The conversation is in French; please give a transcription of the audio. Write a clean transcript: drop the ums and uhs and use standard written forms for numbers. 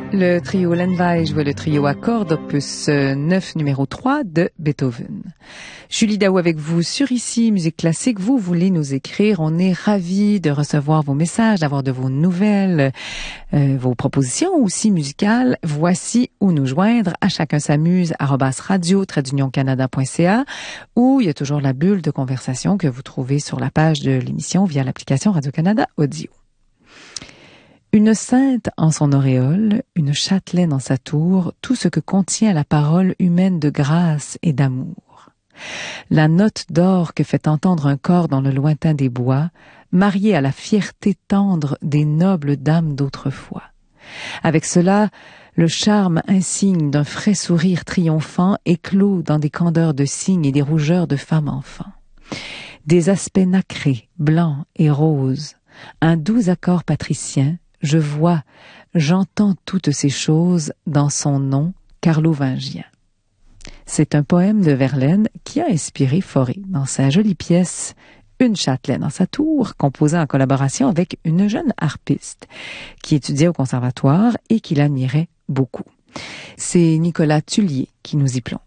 Le trio Lenweil jouait le trio à cordes opus 9 numéro 3 de Beethoven. Julie Daou avec vous sur Ici Musique Classique. Vous voulez nous écrire, on est ravis de recevoir vos messages, d'avoir de vos nouvelles, vos propositions aussi musicales. Voici où nous joindre à chacun s'amuse @radio-canada.ca, où il y a toujours la bulle de conversation que vous trouvez sur la page de l'émission via l'application Radio-Canada Audio. Une sainte en son auréole, une châtelaine en sa tour, tout ce que contient la parole humaine de grâce et d'amour. La note d'or que fait entendre un corps dans le lointain des bois, mariée à la fierté tendre des nobles dames d'autrefois. Avec cela, le charme insigne d'un frais sourire triomphant éclot dans des candeurs de cygnes et des rougeurs de femmes enfants. Des aspects nacrés, blancs et roses, un doux accord patricien, je vois, j'entends toutes ces choses dans son nom carlovingien. C'est un poème de Verlaine qui a inspiré Fauré dans sa jolie pièce Une châtelaine en sa tour, composée en collaboration avec une jeune harpiste qui étudiait au conservatoire et qui l'admirait beaucoup. C'est Nicolas Tullier qui nous y plonge.